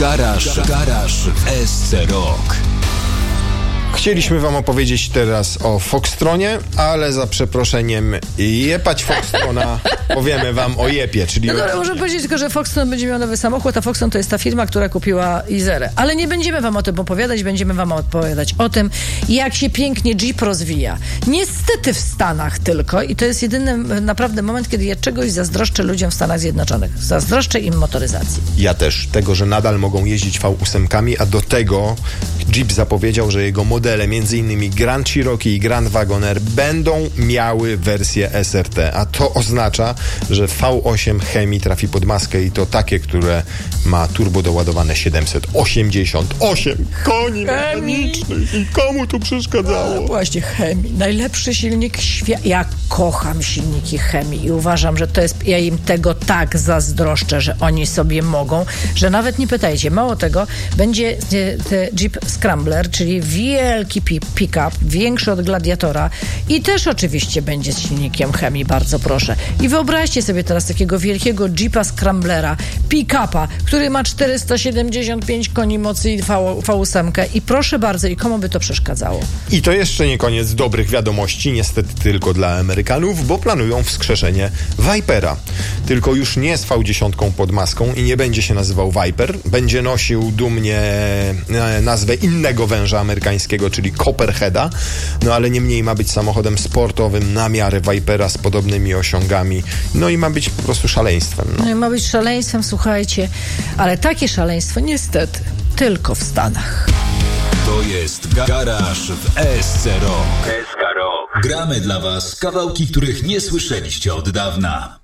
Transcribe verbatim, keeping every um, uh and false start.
Garaż, garaż w S C Rock. Chcieliśmy wam opowiedzieć teraz o Foxtronie, ale za przeproszeniem jepać Foxtrona powiemy wam o jepie, czyli... No dobra, możemy powiedzieć tylko, że Foxtron będzie miał nowy samochód, a Foxtron to jest ta firma, która kupiła Izerę. Ale nie będziemy wam o tym opowiadać, będziemy wam opowiadać o tym, jak się pięknie Jeep rozwija. Niestety w Stanach tylko i to jest jedyny naprawdę moment, kiedy ja czegoś zazdroszczę ludziom w Stanach Zjednoczonych. Zazdroszczę im motoryzacji. Ja też. Tego, że nadal mogą jeździć V osiem, a do tego Jeep zapowiedział, że jego modele, między innymi Grand Cherokee i Grand Wagoneer, będą miały wersję S R T, a to oznacza, że V osiem Hemi trafi pod maskę i to takie, które ma turbo doładowane siedemset osiemdziesiąt osiem koni mechanicznych. I komu tu przeszkadzało? A, właśnie Hemi. Najlepszy silnik świata. Ja kocham silniki Hemi i uważam, że to jest... Ja im tego tak zazdroszczę, że oni sobie mogą, że nawet nie pytajcie. Mało tego, będzie te Jeep Scrambler, czyli wielki pick-up, większy od Gladiatora i też oczywiście będzie z silnikiem Hemi, bardzo proszę. I wyobraźcie sobie teraz takiego wielkiego Jeepa Scramblera, pick-upa, który ma czterysta siedemdziesiąt pięć koni mocy i V osiem i proszę bardzo, i komu by to przeszkadzało? I to jeszcze nie koniec dobrych wiadomości, niestety tylko dla Amerykanów, bo planują wskrzeszenie Vipera. Tylko już nie z V dziesięć pod maską i nie będzie się nazywał Viper, będzie nosił dumnie nazwę innego węża amerykańskiego, czyli Copperheada, no ale niemniej ma być samochodem sportowym na miarę Vipera z podobnymi osiągami, no i ma być po prostu szaleństwem. No, no i ma być szaleństwem, słuchajcie, ale takie szaleństwo niestety tylko w Stanach. To jest Garaż w S C Rock. Gramy dla was kawałki, których nie słyszeliście od dawna.